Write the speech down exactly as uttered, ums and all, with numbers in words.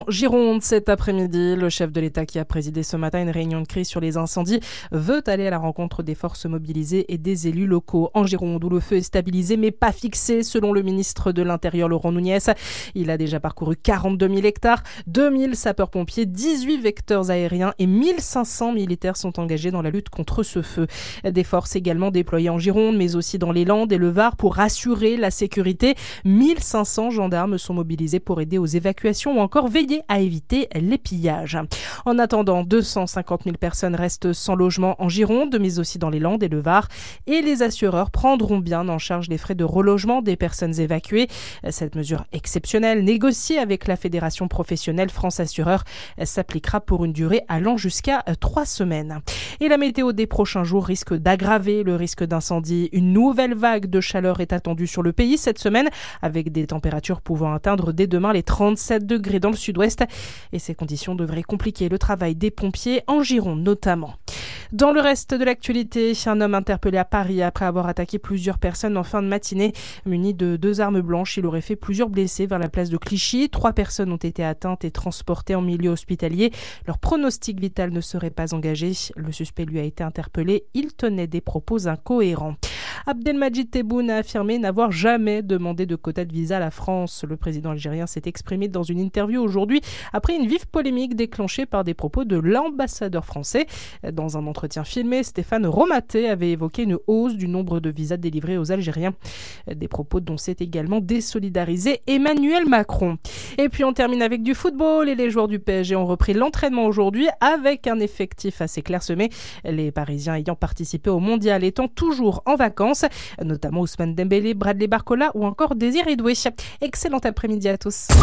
Gironde, cet après-midi, le chef de l'État qui a présidé ce matin une réunion de crise sur les incendies veut aller à la rencontre des forces mobilisées et des élus locaux. En Gironde, où le feu est stabilisé mais pas fixé, selon le ministre de l'Intérieur Laurent Nunez. Il a déjà parcouru quarante-deux mille hectares, deux mille sapeurs-pompiers, dix-huit vecteurs aériens et mille cinq cents militaires sont engagés dans la lutte contre ce feu. Des forces également déployées en Gironde, mais aussi dans les Landes et le Var pour assurer la sécurité. mille cinq cents gendarmes sont mobilisés pour aider aux évacuations ou encore veiller à éviter les pillages. En attendant, deux cent cinquante mille personnes restent sans logement en Gironde, mais aussi dans les Landes et le Var. Et les assureurs prendront bien en charge les frais de relogement des personnes évacuées. Cette mesure exceptionnelle, négociée avec la Fédération professionnelle France Assureurs, s'appliquera pour une durée allant jusqu'à trois semaines. Et la météo des prochains jours risque d'aggraver le risque d'incendie. Une nouvelle vague de chaleur est attendue sur le pays cette semaine, avec des températures pouvant atteindre dès demain les trente-sept degrés dans le sud-ouest. Et ces conditions devraient compliquer le travail des pompiers en Gironde notamment. Dans le reste de l'actualité, un homme interpellé à Paris après avoir attaqué plusieurs personnes en fin de matinée. Muni de deux armes blanches, il aurait fait plusieurs blessés vers la place de Clichy. Trois personnes ont été atteintes et transportées en milieu hospitalier. Leur pronostic vital ne serait pas engagé. Le suspect lui a été interpellé. Il tenait des propos incohérents. Abdelmadjid Tebboune a affirmé n'avoir jamais demandé de quota de visa à la France. Le président algérien s'est exprimé dans une interview aujourd'hui après une vive polémique déclenchée par des propos de l'ambassadeur français. Dans un entretien filmé, Stéphane Romaté avait évoqué une hausse du nombre de visas délivrés aux Algériens. Des propos dont s'est également désolidarisé Emmanuel Macron. Et puis on termine avec du football et les joueurs du P S G ont repris l'entraînement aujourd'hui avec un effectif assez clairsemé. Les Parisiens ayant participé au mondial étant toujours en vacances, notamment Ousmane Dembélé, Bradley Barcola ou encore Désiré Doué. Excellent après-midi à tous.